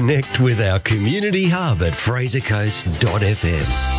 Connect with our community hub at frasercoast.fm.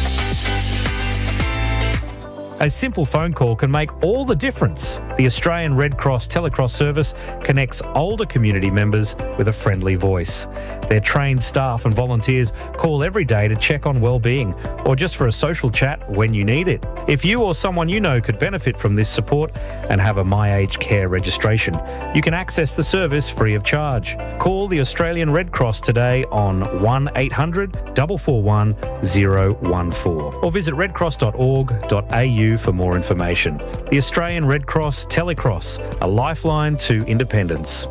A simple phone call can make all the difference. The Australian Red Cross Telecross service connects older community members with a friendly voice. Their trained staff and volunteers call every day to check on well-being or just for a social chat when you need it. If you or someone you know could benefit from this support and have a My Aged Care registration, you can access the service free of charge. Call the Australian Red Cross today on 1800 441 014 or visit redcross.org.au for more information. The Australian Red Cross Telecross, a lifeline to independence.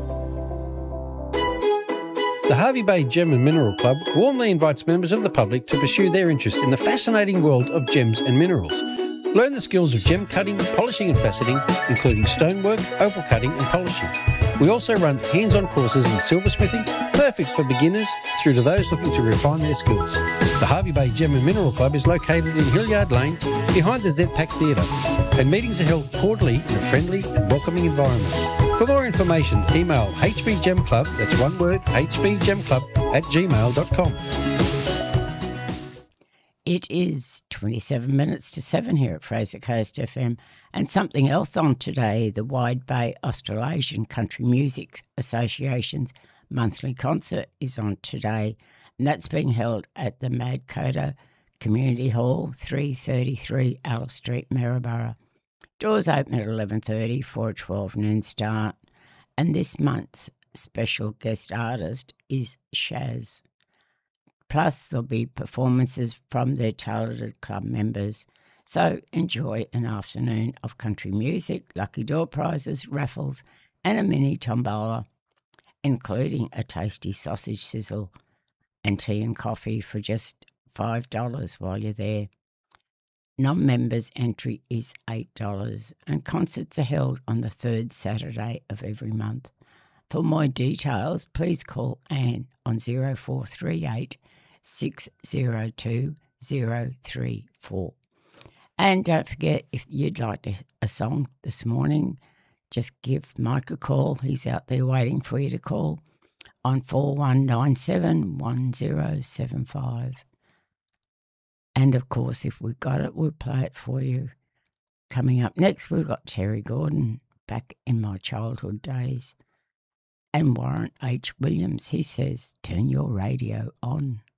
The Hervey Bay Gem and Mineral Club warmly invites members of the public to pursue their interest in the fascinating world of gems and minerals. Learn the skills of gem cutting, polishing and faceting, including stonework, opal cutting and polishing. We also run hands-on courses in silversmithing, perfect for beginners through to those looking to refine their skills. The Hervey Bay Gem and Mineral Club is located in Hilliard Lane, behind the ZPAC Theatre, and meetings are held quarterly in a friendly and welcoming environment. For more information, email hbgemclub, that's one word, hbgemclub@gmail.com. It is 27 minutes to 7 here at Fraser Coast FM. And something else on today, the Wide Bay Australasian Country Music Association's monthly concert is on today. And that's being held at the Madcoda Community Hall, 333 Alice Street, Maryborough. Doors open at 11:30 for a 12 noon start. And this month's special guest artist is Shaz. Plus, there'll be performances from their talented club members. So enjoy an afternoon of country music, lucky door prizes, raffles, and a mini tombola, including a tasty sausage sizzle and tea and coffee for just $5 while you're there. Non-members entry is $8, and concerts are held on the third Saturday of every month. For more details, please call Anne on 0438 602 034. And don't forget, if you'd like a song this morning, just give Mike a call. He's out there waiting for you to call on 4197 1075. And of course, if we've got it, we'll play it for you. Coming up next, we've got Terry Gordon, Back in My Childhood Days. And Warren H. Williams, he says, turn your radio on.